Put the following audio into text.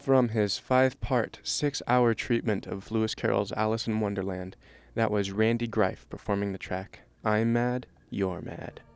From his 5-part, 6-hour treatment of Lewis Carroll's Alice in Wonderland, that was Randy Greif performing the track I'm Mad, You're Mad.